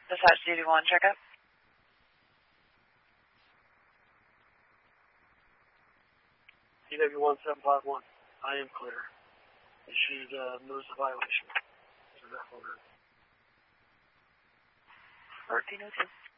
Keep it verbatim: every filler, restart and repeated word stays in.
Dispatch D D one, checkup. D W one seven five one, I am clear. Issued uh, notice of violation. So that's all good. fourteen oh two.